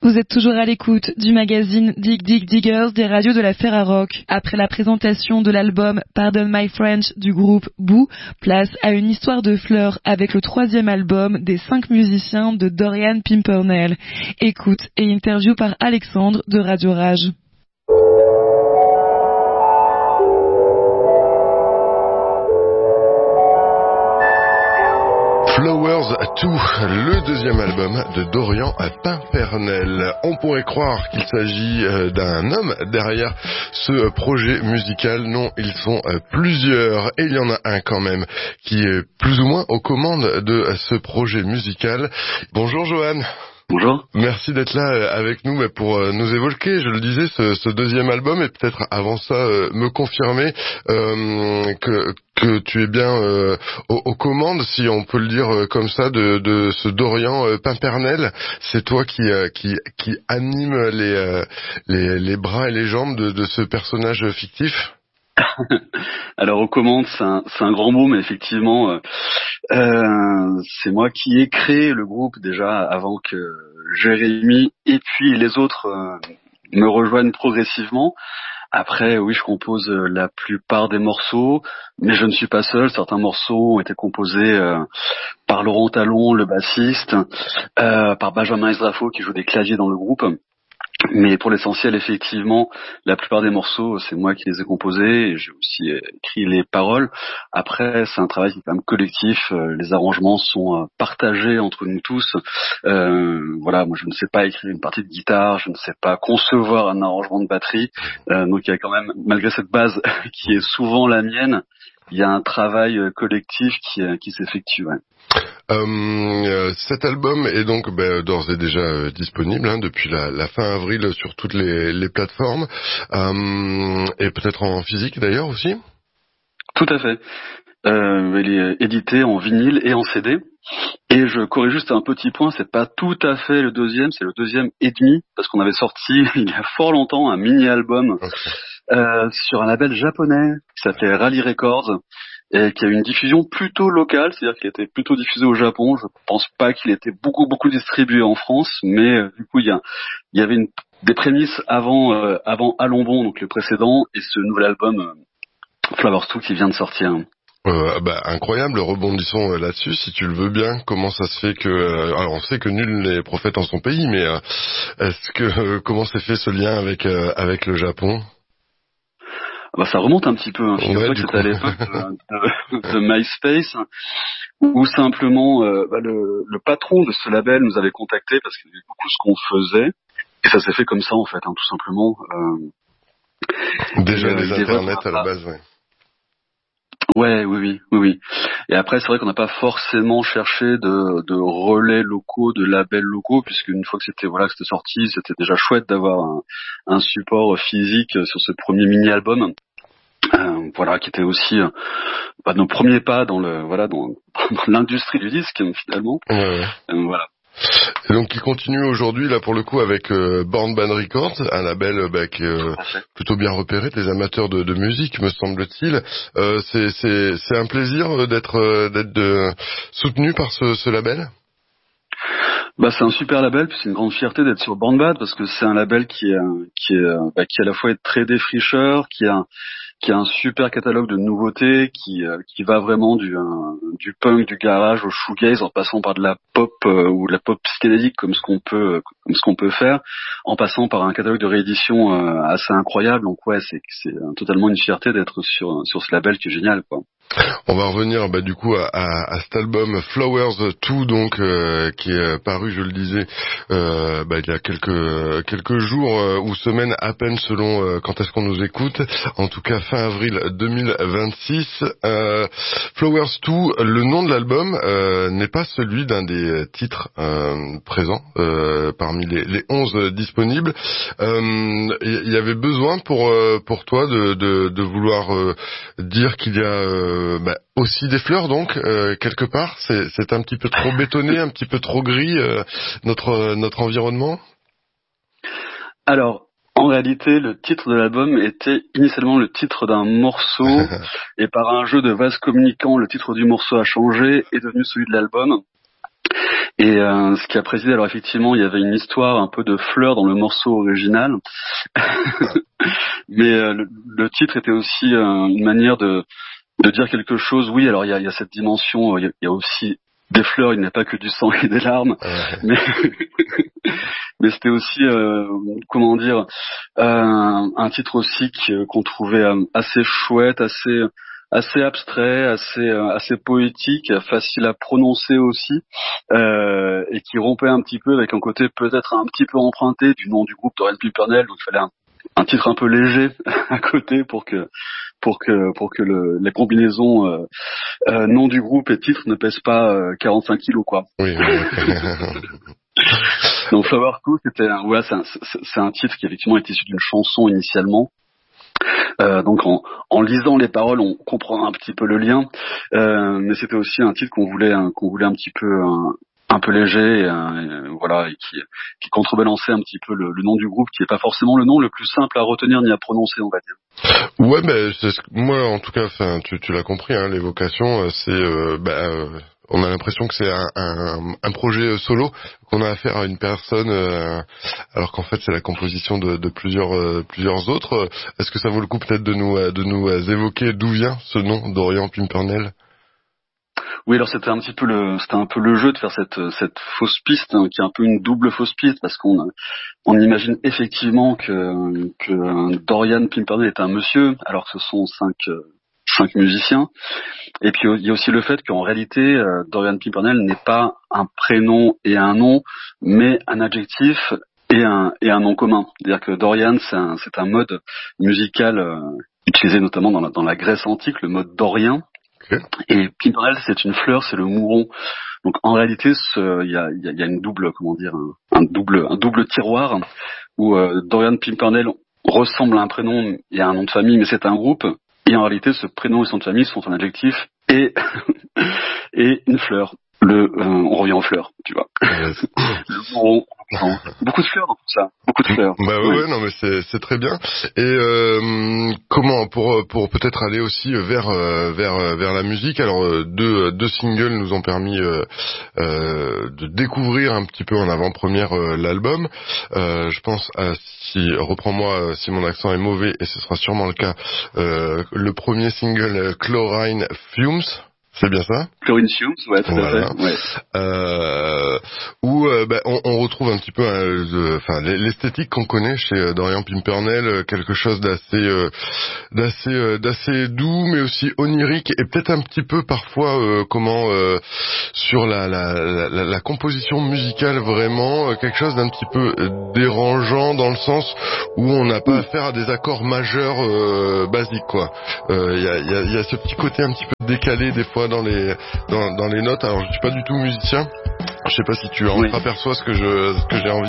Vous êtes toujours à l'écoute du magazine Dig Dig Diggers des radios de la Ferrarock. Après la présentation de l'album Pardon My French du groupe Boo, place à une histoire de fleurs avec le 3e album des 5 musiciens de Dorian Pimpernel. Écoute et interview par Alexandre de Radio Rage. Flowers 2, le 2e album de Dorian Pimpernel. On pourrait croire qu'il s'agit d'un homme derrière ce projet musical. Non, ils sont plusieurs et il y en a un quand même qui est plus ou moins aux commandes de ce projet musical. Bonjour Johan. Bonjour. Merci d'être là avec nous pour nous évoquer, je le disais, ce 2e album, et peut-être avant ça me confirmer que tu es bien aux commandes, si on peut le dire comme ça, de ce Dorian Pimpernel. C'est toi qui anime les bras et les jambes de ce personnage fictif. Alors aux commandes, c'est un grand mot, mais effectivement, c'est moi qui ai créé le groupe déjà avant que Jérémy et puis les autres me rejoignent progressivement. Après, oui, je compose la plupart des morceaux, mais je ne suis pas seul. Certains morceaux ont été composés par Laurent Talon, le bassiste, par Benjamin Ezrafo qui joue des claviers dans le groupe. Mais pour l'essentiel, effectivement, la plupart des morceaux, c'est moi qui les ai composés et j'ai aussi écrit les paroles. Après, c'est un travail qui est quand même collectif. Les arrangements sont partagés entre nous tous. Voilà, moi je ne sais pas écrire une partie de guitare, je ne sais pas concevoir un arrangement de batterie. Donc il y a quand même, malgré cette base qui est souvent la mienne, il y a un travail collectif qui s'effectue. Ouais. Cet album est donc d'ores et déjà disponible depuis la fin avril sur toutes les plateformes et peut-être en physique d'ailleurs aussi. Tout à fait. Il est édité en vinyle et en CD. Et je corrige juste un petit point, c'est pas tout à fait le 2e, c'est le 2e et demi, parce qu'on avait sorti il y a fort longtemps un mini-album sur un label japonais qui s'appelait Rally Records et qui a eu une diffusion plutôt locale, c'est-à-dire qu'il était plutôt diffusé au Japon. Je pense pas qu'il était beaucoup distribué en France, mais du coup il y avait des prémices avant Allons Bon, donc le précédent, et ce nouvel album Flowers 2 qui vient de sortir. Incroyable, rebondissons là-dessus si tu le veux bien. Comment ça se fait que alors on sait que nul n'est prophète en son pays, mais comment s'est fait ce lien avec le Japon? Ça remonte un petit peu, figure-toi que c'était à l'époque de MySpace, où simplement le patron de ce label nous avait contacté parce qu'il y avait beaucoup ce qu'on faisait, et ça s'est fait comme ça en fait, tout simplement. Déjà les internets à la base, ouais. Ouais, oui. Et après, c'est vrai qu'on n'a pas forcément cherché de relais locaux, de labels locaux, puisque une fois que c'était sorti, c'était déjà chouette d'avoir un support physique sur ce premier mini-album, qui était aussi nos premiers pas dans dans l'industrie du disque finalement. Ouais. Voilà. Et donc il continue aujourd'hui là pour le coup avec Born Band Records, un label qui est plutôt bien repéré des amateurs de musique, me semble-t-il. C'est un plaisir d'être soutenu par ce label. C'est un super label, puis c'est une grande fierté d'être sur Born Bad parce que c'est un label qui à la fois est très défricheur, qui a un super catalogue de nouveautés, qui va vraiment du punk, du garage au shoegaze, en passant par de la pop ou de la pop psychédélique comme ce qu'on peut faire, en passant par un catalogue de réédition assez incroyable. Donc ouais, c'est totalement une fierté d'être sur ce label qui est génial, quoi. On va revenir du coup à cet album Flowers 2 donc qui est paru, je le disais, il y a quelques jours ou semaines à peine selon quand est-ce qu'on nous écoute. En tout cas fin avril 2026. Flowers 2, le nom de l'album n'est pas celui d'un des titres présents parmi les 11 disponibles. Il y avait besoin pour toi de vouloir dire qu'il y a aussi des fleurs donc quelque part, c'est un petit peu trop bétonné, un petit peu trop gris notre environnement. Alors en réalité, le titre de l'album était initialement le titre d'un morceau et par un jeu de vase communicant, le titre du morceau a changé et est devenu celui de l'album. Et ce qui a présidé, alors effectivement, il y avait une histoire un peu de fleurs dans le morceau original, mais le titre était aussi une manière de dire quelque chose. Oui, alors il y a cette dimension, il y a aussi des fleurs, il n'y a pas que du sang et des larmes, mais mais c'était aussi comment dire, un titre aussi qu'on trouvait assez chouette, assez abstrait, assez poétique, facile à prononcer aussi, et qui rompait un petit peu avec un côté peut-être un petit peu emprunté du nom du groupe Dorian Pimpernel. Donc il fallait un titre un peu léger à côté pour que les combinaisons nom du groupe et titre ne pèsent pas 45 kilos, quoi. Oui. Donc Flower Coup, c'est un titre qui effectivement est issu d'une chanson initialement. Donc en lisant les paroles, on comprend un petit peu le lien, mais c'était aussi un titre qu'on voulait un petit peu un peu léger, voilà, et qui contrebalançait un petit peu le nom du groupe, qui est pas forcément le nom le plus simple à retenir ni à prononcer, on va dire. Ouais, mais moi en tout cas, enfin, tu l'as compris, hein, l'évocation, c'est on a l'impression que c'est un projet solo, qu'on a affaire à une personne, alors qu'en fait c'est la composition de plusieurs autres. Est-ce que ça vaut le coup peut-être de nous évoquer d'où vient ce nom Dorian Pimpernel? Oui, alors c'était un peu le jeu de faire cette fausse piste, hein, qui est un peu une double fausse piste, parce qu'on imagine effectivement que Dorian Pimpernel est un monsieur, alors que ce sont cinq musiciens. Et puis il y a aussi le fait qu'en réalité Dorian Pimpernel n'est pas un prénom et un nom, mais un adjectif et un nom commun. C'est-à-dire que Dorian, c'est un mode musical utilisé notamment dans la Grèce antique, le mode dorien. Okay. Et Pimpernel, c'est une fleur, c'est le mouron. Donc en réalité, il y a une double, comment dire, un double tiroir où Dorian Pimpernel ressemble à un prénom et à un nom de famille, mais c'est un groupe. Et en réalité, ce prénom et son nom de famille sont un adjectif et et une fleur. On revient aux fleurs, tu vois. Le mouron. Beaucoup de fleurs dans tout ça. Beaucoup de fleurs. Bah ouais, non mais c'est très bien. Et comment pour peut-être aller aussi vers la musique. Alors deux singles nous ont permis de découvrir un petit peu en avant-première l'album. Je pense à reprends-moi si mon accent est mauvais, et ce sera sûrement le cas. Le premier single Chlorine Fumes. C'est bien ça? Chlorine Fumes, ouais, tout à fait. Ouais. Où on retrouve un petit peu l'esthétique qu'on connaît chez Dorian Pimpernel, quelque chose d'assez doux, mais aussi onirique, et peut-être un petit peu parfois sur la composition musicale, vraiment quelque chose d'un petit peu dérangeant, dans le sens où on n'a pas affaire à des accords majeurs basiques, quoi. Il y a ce petit côté un petit peu décalé des fois dans les notes. Alors je suis pas du tout musicien, je sais pas si tu en aperçois ce que j'ai envie